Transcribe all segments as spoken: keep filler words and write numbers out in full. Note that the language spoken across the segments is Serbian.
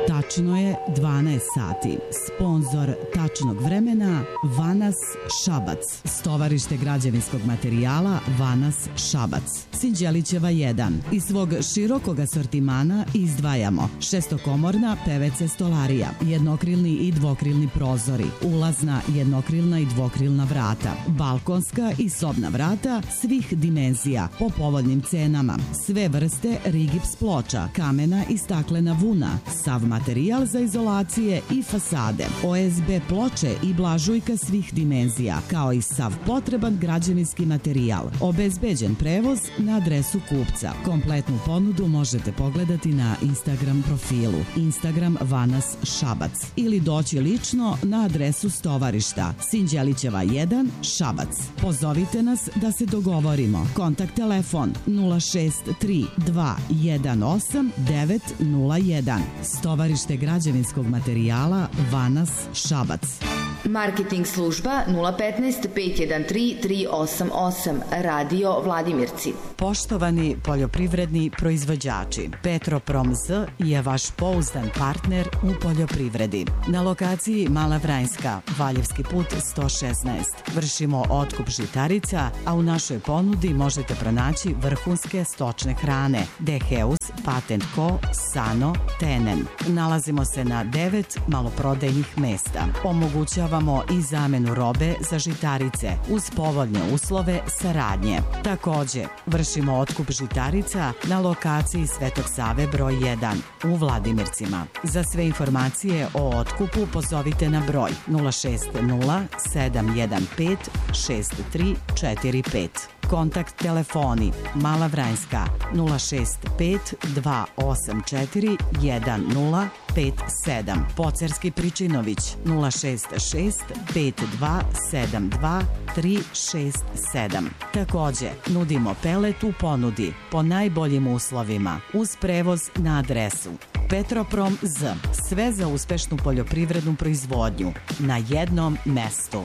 Tačno je dvanaest sati. Sponzor tačnog vremena Vanas Šabac. Stovarište građevinskog materijala Vanas Šabac. Sinđelićeva jedan. Iz svog širokog asortimana izdvajamo šestokomorna P V C stolarija, jednokrilni i dvokrilni prozori, ulazna jednokrilna i dvokrilna vrata, balkonska i sobna vrata svih dimenzija po povoljnim cenama, sve vrste rigips ploča, kamena i staklena vuna, sav materijal za izolacije i fasade, O S B ploče i blažujka svih dimenzija, kao i sav potreban građevinski materijal. Obezbeđen prevoz na adresu kupca. Kompletnu ponudu možete pogledati na Instagram profilu Instagram Vanas Šabac ili doći lično na adresu stovarišta Sinđelićeva jedan Šabac. Pozovite nas da se dogovorimo. Kontakt telefon nula šest tri dva jedan osam devet nula jedan. Stovarište građevinskog materijala Vanas Šabac. Marketing služba nula petnaest pet jedan tri tri osam osam. Radio Vladimirci. Poštovani poljoprivredni proizvođači, Petroprom Z je vaš pouzdan partner u poljoprivredi. Na lokaciji Mala Vranjska, Valjevski put sto šesnaest. Vršimo otkup žitarica, a u našoj ponudi možete pronaći vrhunske stočne hrane Deheus, Patent Co, Sano, Tenen. Nalazimo se na devet maloprodajnih mesta. Omogućavamo i zamenu robe za žitarice uz povoljne uslove saradnje. Takođe, vršimo otkup žitarica na lokaciji Svetog Save broj jedan u Vladimircima. Za sve informacije o otkupu pozovite na broj nula šest nula sedam jedan pet šest tri četiri pet. Kontakt telefoni Mala Vranjska nula šest pet dva osam četiri jedan nula pet sedam, Pocerski Pričinović nula šest šest pet dva sedam dva tri šest sedam. Takođe, nudimo pelet u ponudi po najboljim uslovima uz prevoz na adresu Petroprom Z. Sve za uspešnu poljoprivrednu proizvodnju na jednom mestu.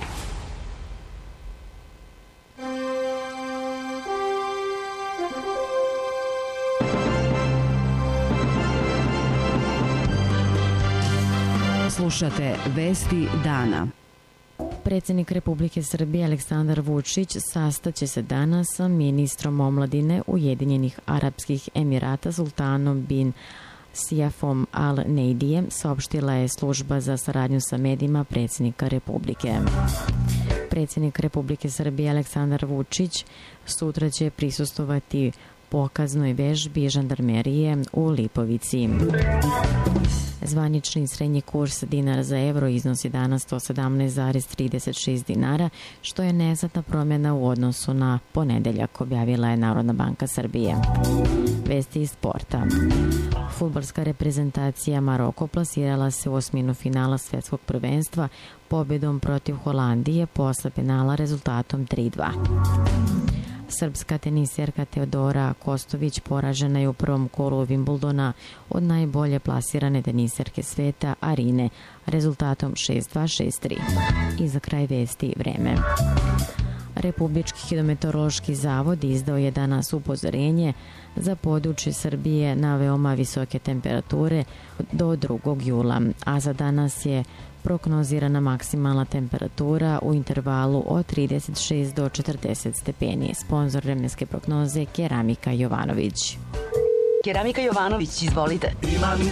Slušate Vesti dana. Predsjednik Republike Srbije Aleksandar Vučić sastaće se danas sa ministrom omladine Ujedinjenih Arapskih Emirata Sultanom bin Sijafom Al Neidijem, saopštila je služba za saradnju sa medijima predsjednika Republike. Predsjednik Republike Srbije Aleksandar Vučić sutra će prisustvovati pokaznoj vežbi žandarmerije u Lipovici. Zvanični srednji kurs dinara za evro iznosi danas sto sedamnaest zarez trideset šest dinara, što je neznatna promjena u odnosu na ponedeljak, objavila je Narodna banka Srbije. Vesti iz sporta. Fudbalska reprezentacija Maroko plasirala se u osminu finala svetskog prvenstva pobjedom protiv Holandije posle penala rezultatom tri dva. Srpska teniserka Teodora Kostović poražena je u prvom kolu Wimbledona od najbolje plasirane teniserke sveta Arine rezultatom šest dva šest tri. I za kraj vesti vreme. Republički hidrometeorološki zavod izdao je danas upozorenje za područje Srbije na veoma visoke temperature do drugog jula, a za danas je prognozirana maksimalna temperatura u intervalu od trideset šest do četrdeset stepeni. Sponzor vremenske prognoze Keramika Jovanović. Keramika Jovanović, izvolite.